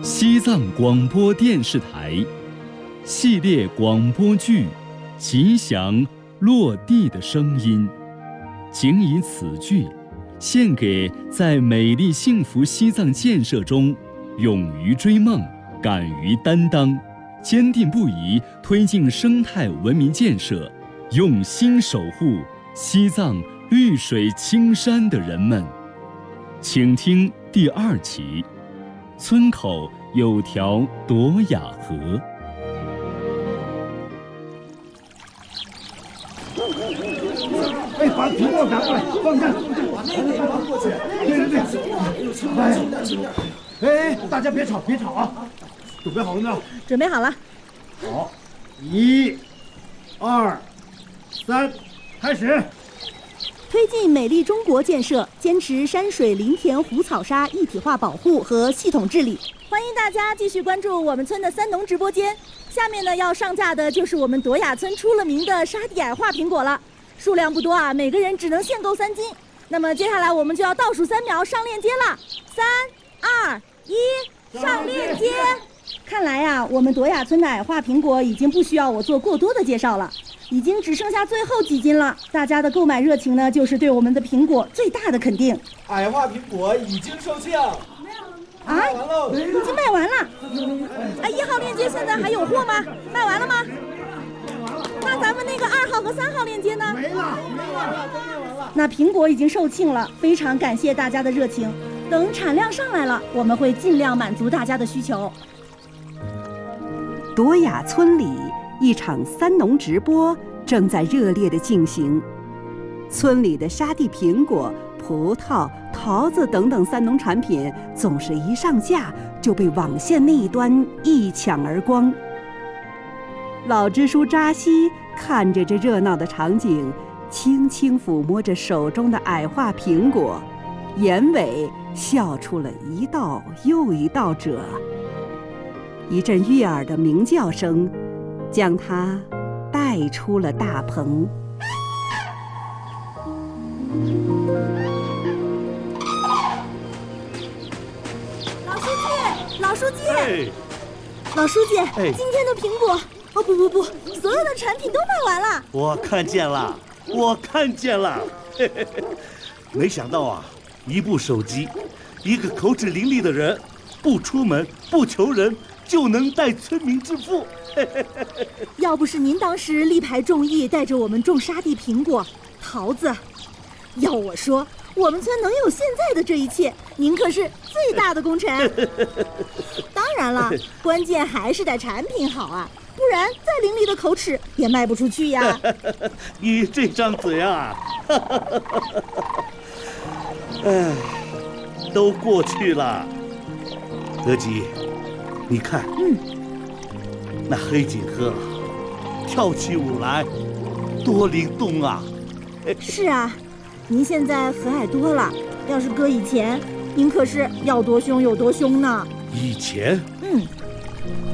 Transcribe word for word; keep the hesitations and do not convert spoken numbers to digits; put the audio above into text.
西藏广播电视台系列广播剧《吉祥落地的声音》，请以此剧献给在美丽幸福西藏建设中勇于追梦、敢于担当、坚定不移推进生态文明建设、用心守护西藏绿水青山的人们。请听第二集：村口有条朵雅河。 哎，把苹果拿过来，放这，把那个拿过去。对对对。哎，哎，大家别吵，别吵啊！准备好了没有？ 准备好了。 好，一、二、三，开始。 推进美丽中国建设，坚持山水林田湖草沙一体化保护和系统治理。欢迎大家继续关注我们村的三农直播间。下面呢要上架的就是我们朵雅村出了名的沙地矮化苹果了，数量不多啊，每个人只能限购三斤。那么接下来我们就要倒数三秒上链接了，三、二、一，上链接。看来呀、啊，我们朵雅村的矮化苹果已经不需要我做过多的介绍了。已经只剩下最后几斤了，大家的购买热情呢，就是对我们的苹果最大的肯定。 矮化苹果已经售罄， 啊，已经卖完了。哎，一号链接现在还有货吗？卖完了吗？那咱们那个二号和三号链接呢？ 没了，没了，都卖完了。 那苹果已经售罄了，非常感谢大家的热情。等产量上来了，我们会尽量满足大家的需求。 朵雅村里。一场三农直播正在热烈地进行，村里的沙地苹果、葡萄、桃子等等三农产品总是一上架就被网线那一端一抢而光。老支书扎西看着这热闹的场景，轻轻抚摸着手中的矮化苹果，眼尾笑出了一道又一道褶。一阵悦耳的鸣叫声将他带出了大棚。 老书记，老书记， 哎、 老书记， 哎、 今天的苹果，哦不不不，所有的产品都卖完了。 我看见了，我看见了，嘿嘿嘿，没想到啊，一部手机，一个口齿伶俐的人，不出门不求人，就能带村民致富。 要不是您当时力排众议，带着我们种沙地苹果、桃子，要我说，我们村能有现在的这一切，您可是最大的功臣。当然了，关键还是得产品好啊，不然再伶俐的口齿也卖不出去呀。 你这张嘴啊，哎，都过去了。德吉，你看， 嗯。 那黑锦鹤跳起舞来，多灵动啊！ 是啊，您现在和蔼多了，要是搁以前，您可是要多凶有多凶呢。 以前， 嗯，